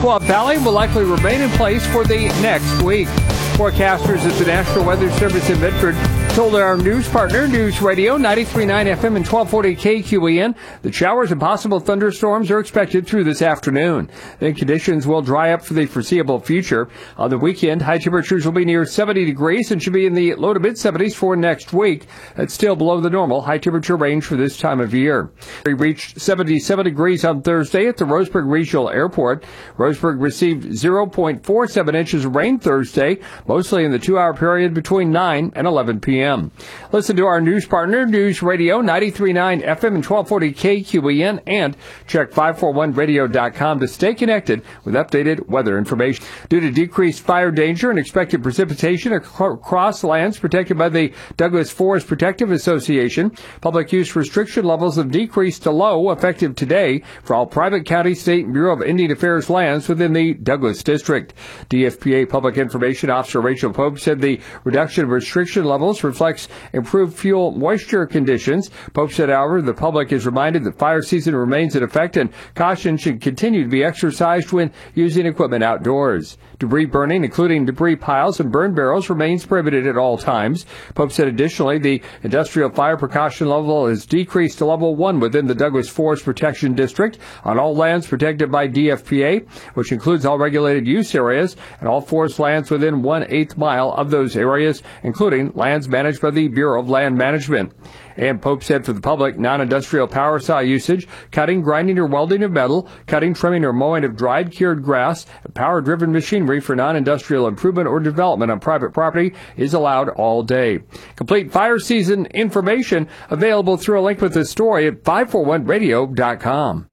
Squaw Valley will likely remain in place for the next week. Forecasters at the National Weather Service in Medford told our news partner, News Radio 93.9 FM and 1240 KQEN, that showers and possible thunderstorms are expected through this afternoon. Then conditions will dry up for the foreseeable future. On the weekend, high temperatures will be near 70 degrees and should be in the low to mid-70s for next week. That's still below the normal high temperature range for this time of year. We reached 77 degrees on Thursday at the Roseburg Regional Airport. Roseburg received 0.47 inches of rain Thursday, mostly in the 2-hour period between 9 and 11 p.m. Listen to our news partner, News Radio 93.9 FM and 1240 KQEN, and check 541radio.com to stay connected with updated weather information. Due to decreased fire danger and expected precipitation across lands protected by the Douglas Forest Protective Association, public use restriction levels have decreased to low effective today for all private county, state, and Bureau of Indian Affairs lands within the Douglas District. DFPA Public Information Officer Rachel Pope said the reduction of restriction levels reflects improved fuel moisture conditions. Pope said, however, the public is reminded that fire season remains in effect and caution should continue to be exercised when using equipment outdoors. Debris burning, including debris piles and burn barrels, remains prohibited at all times. Pope said additionally the industrial fire precaution level is decreased to level 1 within the Douglas Forest Protection District on all lands protected by DFPA, which includes all regulated use areas and all forest lands within 1/8 mile of those areas, including lands managed by the Bureau of Land Management. And Pope said for the public, non-industrial power saw usage, cutting, grinding, or welding of metal, cutting, trimming, or mowing of dried, cured grass, and power-driven machinery for non-industrial improvement or development on private property is allowed all day. Complete fire season information available through a link with this story at 541radio.com.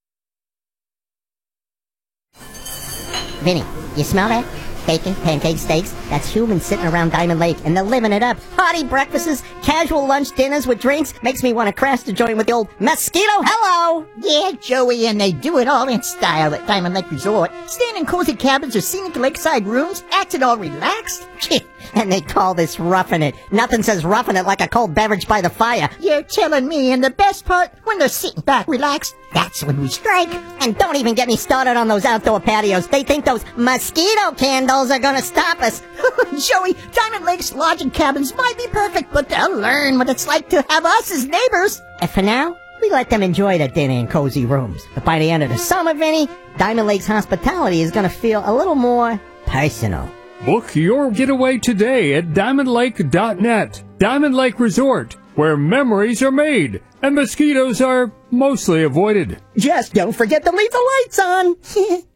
Vinny, you smell that? Bacon, pancakes, steaks. That's humans sitting around Diamond Lake, and they're living it up. Hearty breakfasts, casual lunch dinners with drinks. Makes me want to crash the joint with the old mosquito. Hello! Yeah, Joey, and they do it all in style at Diamond Lake Resort. Staying in cozy cabins or scenic lakeside rooms, acting all relaxed. And they call this roughing it. Nothing says roughing it like a cold beverage by the fire. You're telling me, and the best part, when they're sitting back relaxed, that's when we strike. And don't even get me started on those outdoor patios. They think those mosquito candles are gonna stop us. Joey, Diamond Lake's lodging cabins might be perfect, but they'll learn what it's like to have us as neighbors. And for now, we let them enjoy their dinner in cozy rooms. But by the end of the summer, Vinny, Diamond Lake's hospitality is gonna feel a little more personal. Book your getaway today at diamondlake.net. Diamond Lake Resort, where memories are made and mosquitoes are mostly avoided. Just don't forget to leave the lights on.